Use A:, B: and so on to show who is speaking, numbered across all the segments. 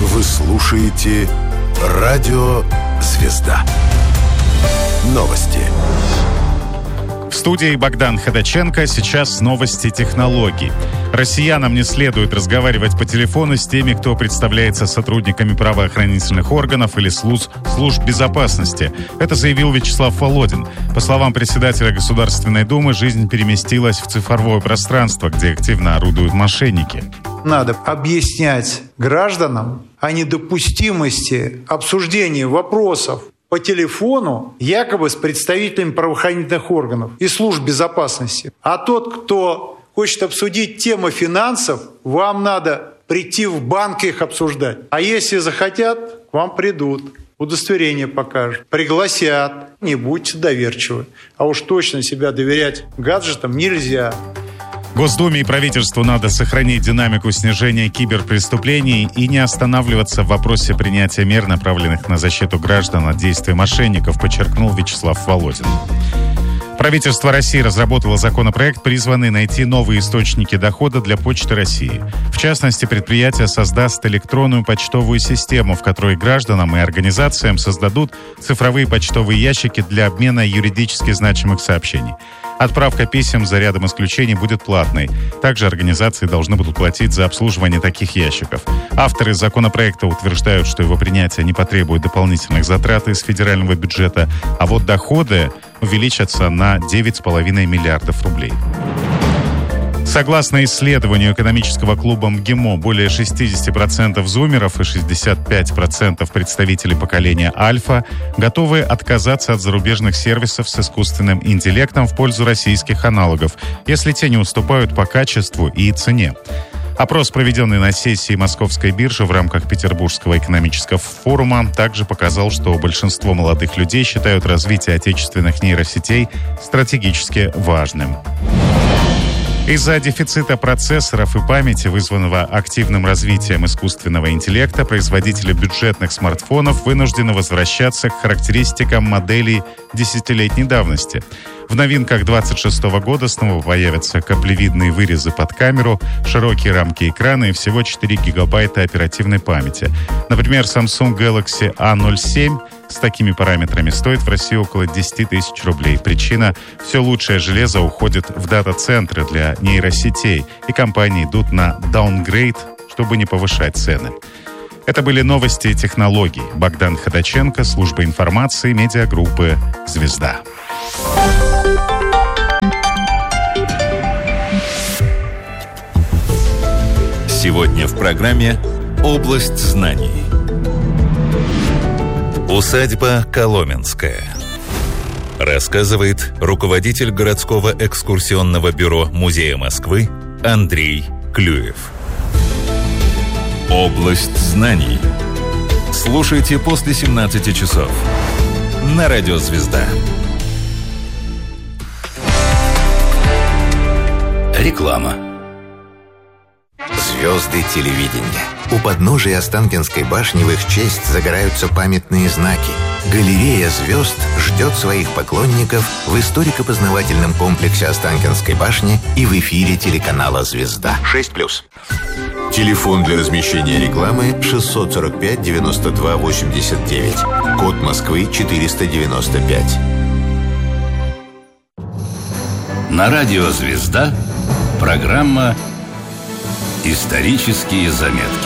A: Вы слушаете Радио Звезда. Новости.
B: В студии Богдан Ходаченко. Сейчас новости технологий. Россиянам не следует разговаривать по телефону с теми, кто представляется сотрудниками правоохранительных органов или служб безопасности. Это заявил Вячеслав Володин. По словам председателя Государственной Думы, жизнь переместилась в цифровое пространство, где активно орудуют мошенники.
C: Надо объяснять гражданам о недопустимости обсуждения вопросов по телефону якобы с представителями правоохранительных органов и служб безопасности. А тот, кто хочет обсудить тему финансов, вам надо прийти в банк их обсуждать. А если захотят, к вам придут, удостоверение покажут, пригласят. Не будьте доверчивы. А уж точно себя доверять гаджетам нельзя.
B: Госдуме и правительству надо сохранить динамику снижения киберпреступлений и не останавливаться в вопросе принятия мер, направленных на защиту граждан от действий мошенников, подчеркнул Вячеслав Володин. Правительство России разработало законопроект, призванный найти новые источники дохода для Почты России. В частности, предприятие создаст электронную почтовую систему, в которой гражданам и организациям создадут цифровые почтовые ящики для обмена юридически значимых сообщений. Отправка писем за рядом исключений будет платной. Также организации должны будут платить за обслуживание таких ящиков. Авторы законопроекта утверждают, что его принятие не потребует дополнительных затрат из федерального бюджета, а вот доходы увеличатся на 9,5 миллиардов рублей. Согласно исследованию экономического клуба МГИМО, более 60% зумеров и 65% представителей поколения Альфа готовы отказаться от зарубежных сервисов с искусственным интеллектом в пользу российских аналогов, если те не уступают по качеству и цене. Опрос, проведенный на сессии Московской биржи в рамках Петербургского экономического форума, также показал, что большинство молодых людей считают развитие отечественных нейросетей стратегически важным. Из-за дефицита процессоров и памяти, вызванного активным развитием искусственного интеллекта, производители бюджетных смартфонов вынуждены возвращаться к характеристикам моделей десятилетней давности. В новинках 2026 года снова появятся каплевидные вырезы под камеру, широкие рамки экрана и всего 4 гигабайта оперативной памяти. Например, Samsung Galaxy A07 с такими параметрами стоит в России около 10 тысяч рублей. Причина – все лучшее железо уходит в дата-центры для нейросетей, и компании идут на даунгрейд, чтобы не повышать цены. Это были новости и технологий. Богдан Ходаченко, служба информации, медиагруппы «Звезда».
D: Сегодня в программе «Область знаний». Усадьба Коломенская. Рассказывает руководитель городского экскурсионного бюро Музея Москвы Андрей Клюев. «Область знаний». Слушайте после 17 часов на Радио Звезда. Реклама.
E: Звезды телевидения. У подножия Останкинской башни в их честь загораются памятные знаки. Галерея звезд ждет своих поклонников в историко-познавательном комплексе Останкинской башни и в эфире телеканала «Звезда». 6+. Телефон для размещения рекламы 645 92 89. Код Москвы 495.
D: На радио «Звезда» программа «Исторические заметки».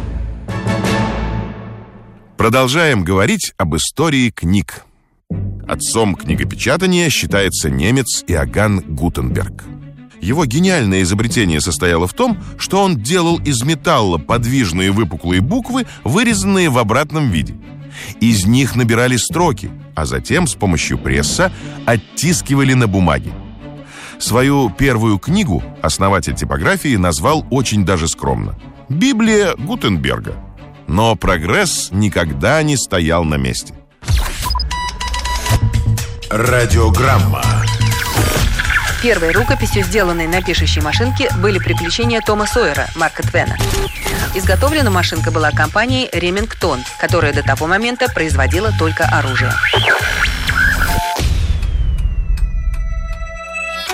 A: Продолжаем говорить об истории книг. Отцом книгопечатания считается немец Иоганн Гутенберг. Его гениальное изобретение состояло в том, что он делал из металла подвижные выпуклые буквы, вырезанные в обратном виде. Из них набирали строки, а затем с помощью пресса оттискивали на бумаге. Свою первую книгу основатель типографии назвал очень даже скромно «Библия Гутенберга». Но прогресс никогда не стоял на месте. Радиограмма.
F: Первой рукописью, сделанной на пишущей машинке, были «Приключения Тома Сойера» Марка Твена. Изготовлена машинка была компанией «Ремингтон», которая до того момента производила только оружие.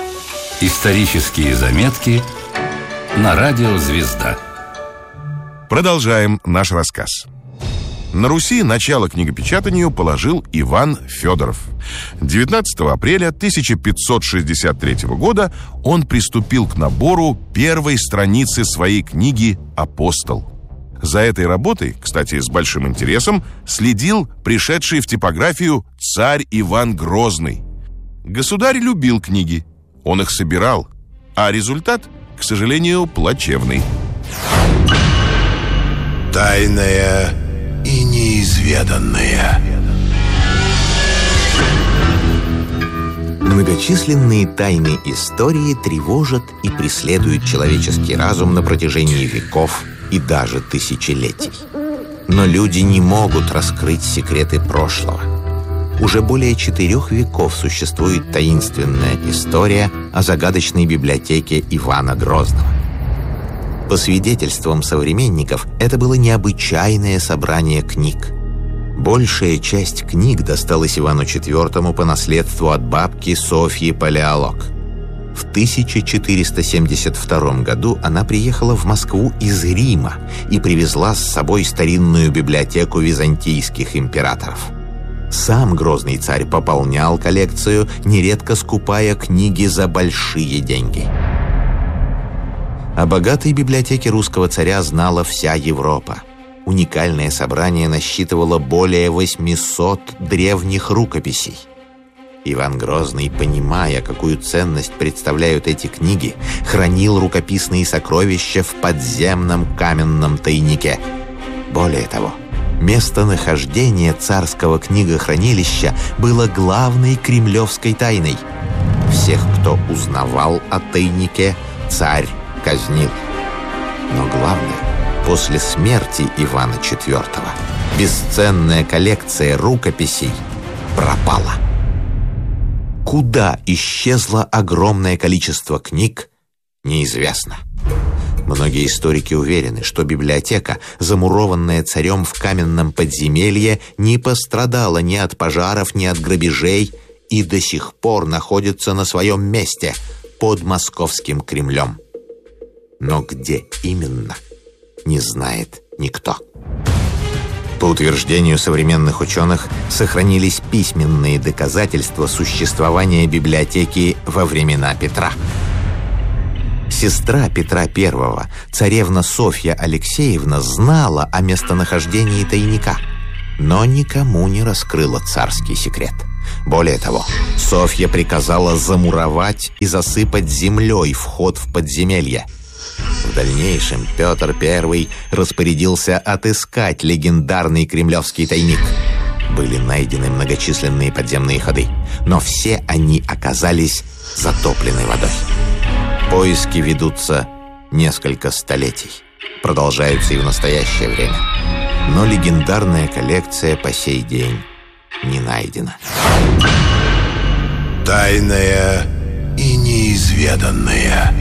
D: Исторические заметки на радио «Звезда».
A: Продолжаем наш рассказ. На Руси начало книгопечатанию положил Иван Федоров. 19 апреля 1563 года он приступил к набору первой страницы своей книги «Апостол». За этой работой, кстати, с большим интересом, следил пришедший в типографию царь Иван Грозный. Государь любил книги, он их собирал, а результат, к сожалению, плачевный.
G: Тайное и неизведанное.
E: Многочисленные тайны истории тревожат и преследуют человеческий разум на протяжении веков и даже тысячелетий. Но люди не могут раскрыть секреты прошлого. Уже более 4 веков существует таинственная история о загадочной библиотеке Ивана Грозного. По свидетельствам современников, это было необычайное собрание книг. Большая часть книг досталась Ивану IV по наследству от бабки Софьи Палеолог. В 1472 году она приехала в Москву из Рима и привезла с собой старинную библиотеку византийских императоров. Сам грозный царь пополнял коллекцию, нередко скупая книги за большие деньги. О богатой библиотеке русского царя знала вся Европа. Уникальное собрание насчитывало более 800 древних рукописей. Иван Грозный, понимая, какую ценность представляют эти книги, хранил рукописные сокровища в подземном каменном тайнике. Более того, местонахождение царского книгохранилища было главной кремлевской тайной. Всех, кто узнавал о тайнике, царь казнил. Но главное, после смерти Ивана IV бесценная коллекция рукописей пропала. Куда исчезло огромное количество книг, неизвестно. Многие историки уверены, что библиотека, замурованная царем в каменном подземелье, не пострадала ни от пожаров, ни от грабежей и до сих пор находится на своем месте под Московским Кремлем. Но где именно, не знает никто. По утверждению современных ученых, сохранились письменные доказательства существования библиотеки во времена Петра. Сестра Петра I, царевна Софья Алексеевна, знала о местонахождении тайника, но никому не раскрыла царский секрет. Более того, Софья приказала замуровать и засыпать землей вход в подземелье. В дальнейшем Петр I распорядился отыскать легендарный кремлевский тайник. Были найдены многочисленные подземные ходы, но все они оказались затоплены водой. Поиски ведутся несколько столетий, продолжаются и в настоящее время. Но легендарная коллекция по сей день не найдена.
G: Тайное и неизведанное.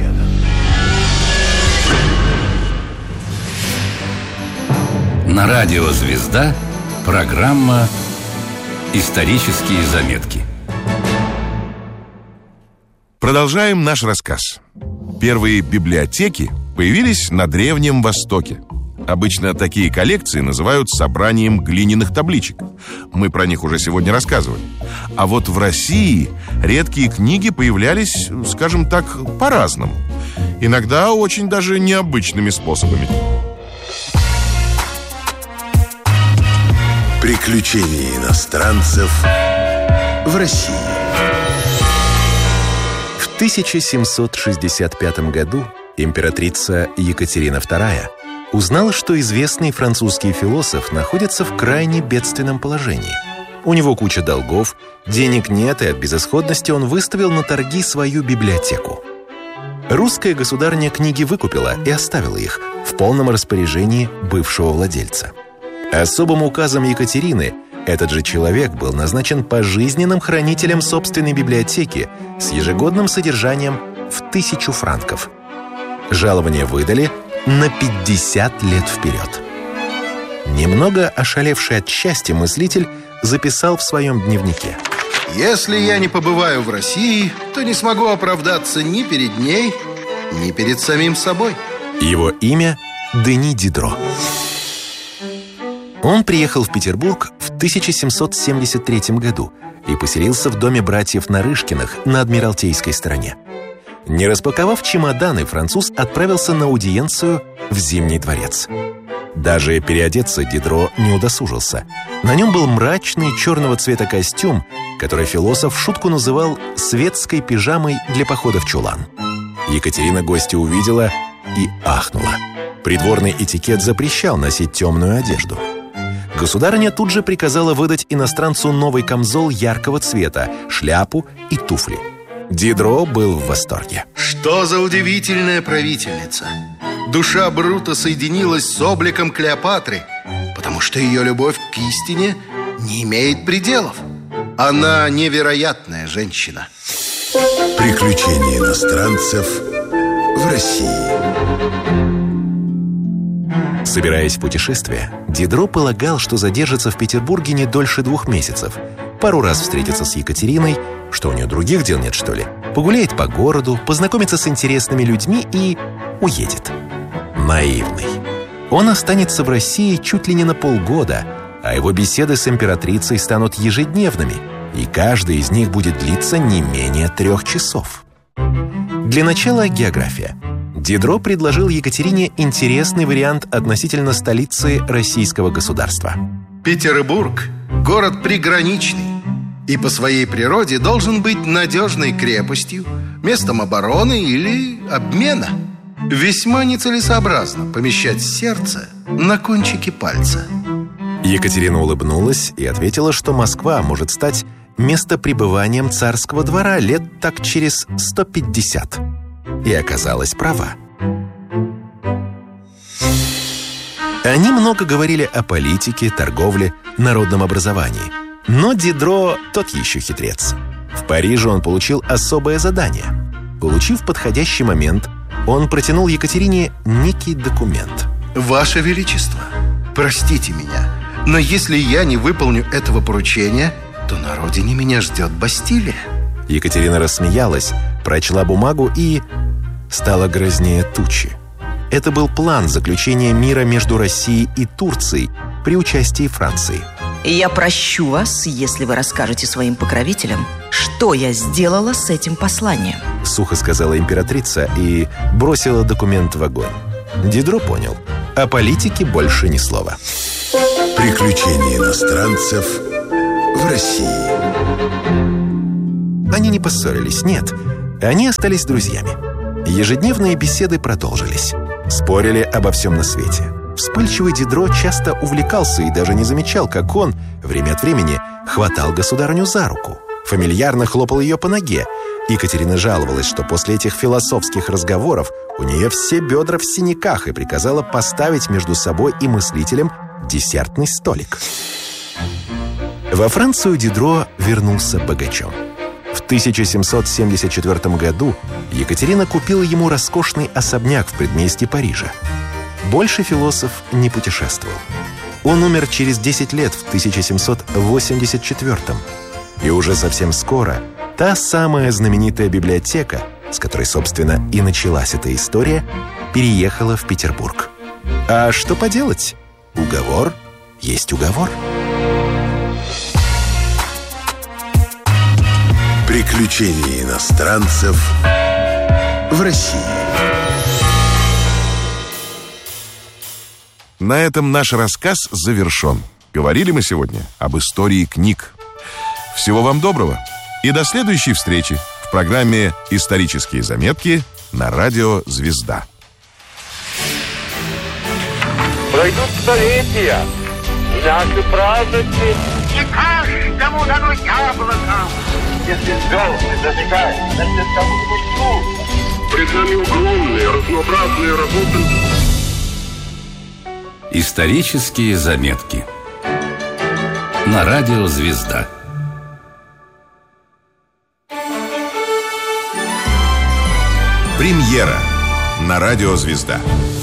D: На радио «Звезда» программа «Исторические заметки».
A: Продолжаем наш рассказ. Первые библиотеки появились на Древнем Востоке. Обычно такие коллекции называют собранием глиняных табличек. Мы про них уже сегодня рассказывали. А вот в России редкие книги появлялись, скажем так, по-разному. Иногда очень даже необычными способами.
G: Приключения иностранцев в России.
H: В 1765 году императрица Екатерина II узнала, что известный французский философ находится в крайне бедственном положении. У него куча долгов, денег нет, и от безысходности он выставил на торги свою библиотеку. Русская государыня книги выкупила и оставила их в полном распоряжении бывшего владельца. Особым указом Екатерины этот же человек был назначен пожизненным хранителем собственной библиотеки с ежегодным содержанием в 1000 франков. Жалование выдали на 50 лет вперед. Немного ошалевший от счастья мыслитель записал в своем дневнике:
I: «Если я не побываю в России, то не смогу оправдаться ни перед ней, ни перед самим собой».
H: Его имя Дени Дидро. Он приехал в Петербург в 1773 году и поселился в доме братьев Нарышкиных на Адмиралтейской стороне. Не распаковав чемоданы, француз отправился на аудиенцию в Зимний дворец. Даже переодеться Дидро не удосужился. На нем был мрачный черного цвета костюм, который философ в шутку называл «светской пижамой для похода в чулан». Екатерина гостя увидела и ахнула. Придворный этикет запрещал носить темную одежду. Государыня тут же приказала выдать иностранцу новый камзол яркого цвета, шляпу и туфли. Дидро был в восторге.
I: Что за удивительная правительница! Душа Брута соединилась с обликом Клеопатры, потому что ее любовь к истине не имеет пределов. Она невероятная женщина.
G: Приключения иностранцев в России.
H: Собираясь в путешествие, Дидро полагал, что задержится в Петербурге не дольше 2 месяцев. Пару раз встретится с Екатериной, что у нее других дел нет, что ли, погуляет по городу, познакомится с интересными людьми и уедет. Наивный. Он останется в России чуть ли не на полгода, а его беседы с императрицей станут ежедневными, и каждый из них будет длиться не менее 3 часов. Для начала география. Дидро предложил Екатерине интересный вариант относительно столицы российского государства.
I: Петербург – город приграничный и по своей природе должен быть надежной крепостью, местом обороны или обмена. Весьма нецелесообразно помещать сердце на кончике пальца.
H: Екатерина улыбнулась и ответила, что Москва может стать местопребыванием царского двора лет так через 150. И оказалась права. Они много говорили о политике, торговле, народном образовании. Но Дидро тот еще хитрец. В Париже он получил особое задание. Получив подходящий момент, он протянул Екатерине некий документ.
I: Ваше Величество, простите меня, но если я не выполню этого поручения, то на родине меня ждет Бастилия.
H: Екатерина рассмеялась, прочла бумагу и стала грознее тучи. Это был план заключения мира между Россией и Турцией при участии Франции.
J: Я прощу вас, если вы расскажете своим покровителям, что я сделала с этим посланием.
H: Сухо сказала императрица и бросила документ в огонь. Дидро понял. О политике больше ни слова.
G: Приключения иностранцев в России.
H: Они не поссорились, нет. Они остались друзьями. Ежедневные беседы продолжились. Спорили обо всем на свете. Вспыльчивый Дидро часто увлекался и даже не замечал, как он, время от времени, хватал государыню за руку, фамильярно хлопал ее по ноге. Екатерина жаловалась, что после этих философских разговоров у нее все бедра в синяках, и приказала поставить между собой и мыслителем десертный столик. Во Францию Дидро вернулся богачом. В 1774 году Екатерина купила ему роскошный особняк в предместье Парижа. Больше философ не путешествовал. Он умер через 10 лет, в 1784. И уже совсем скоро та самая знаменитая библиотека, с которой, собственно, и началась эта история, переехала в Петербург. А что поделать? Уговор есть уговор.
G: Приключения иностранцев в России.
A: На этом наш рассказ завершен. Говорили мы сегодня об истории книг. Всего вам доброго и до следующей встречи в программе «Исторические заметки» на радио «Звезда».
K: Пройдут столетия, и наши праздники
L: не каждому дано яблоко.
K: Если звезды зажигают, значит, кому-нибудь трудно.
M: Пред нами огромные, разнообразные работы.
D: Исторические заметки на радио «Звезда».
A: Премьера на радио «Звезда».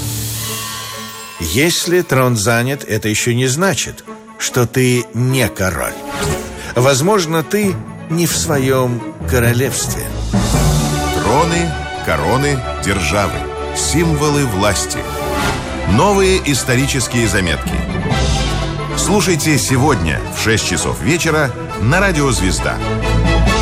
N: Если трон занят, это еще не значит, что ты не король. Возможно, ты не в своем королевстве.
A: Троны, короны, державы, символы власти. Новые исторические заметки. Слушайте сегодня в 6 часов вечера на радио «Звезда».